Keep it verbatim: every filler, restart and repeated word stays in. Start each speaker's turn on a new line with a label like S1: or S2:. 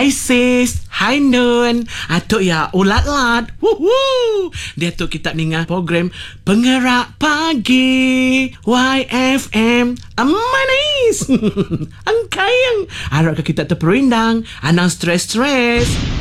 S1: Hi sis, hi Nun. Atuk ya ulat-lat. Woohoo. Dia tu kita dengar program Penggerak Pagi Y F M. Manis. Angkayang. Harap kita terperindang. Anang stres-stres.